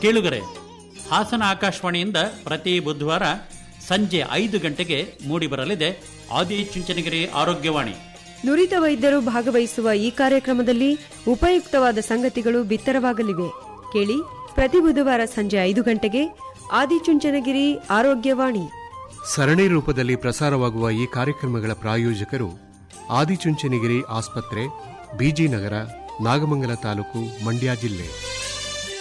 ಕೇಳುಗರೆ, ಹಾಸನ ಆಕಾಶವಾಣಿಯಿಂದ ಪ್ರತಿ ಬುಧವಾರ ಸಂಜೆ 5 ಗಂಟೆಗೆ ಮೂಡಿಬರಲಿದೆ ಆದಿಚುಂಚನಗಿರಿ ಆರೋಗ್ಯವಾಣಿ. ನುರಿತ ವೈದ್ಯರು ಭಾಗವಹಿಸುವ ಈ ಕಾರ್ಯಕ್ರಮದಲ್ಲಿ ಉಪಯುಕ್ತವಾದ ಸಂಗತಿಗಳು ಬಿತ್ತರವಾಗಲಿವೆ. ಕೇಳಿ, ಪ್ರತಿ ಬುಧವಾರ ಸಂಜೆ 5 ಗಂಟೆಗೆ ಆದಿಚುಂಚನಗಿರಿ ಆರೋಗ್ಯವಾಣಿ. ಸರಣಿ ರೂಪದಲ್ಲಿ ಪ್ರಸಾರವಾಗುವ ಈ ಕಾರ್ಯಕ್ರಮಗಳ ಪ್ರಾಯೋಜಕರು ಆದಿಚುಂಚನಗಿರಿ ಆಸ್ಪತ್ರೆ, ಬಿಜಿ ನಗರ, ನಾಗಮಂಗಲ ತಾಲೂಕು, ಮಂಡ್ಯ ಜಿಲ್ಲೆ.